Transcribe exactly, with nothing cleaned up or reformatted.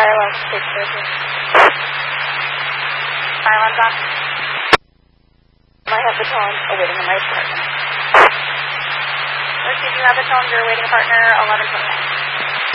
Dialogue, six thirty. Silence on. I have the tone awaiting a my partner. Let's see if you have the tone, you're awaiting a partner, eleven twenty-nine.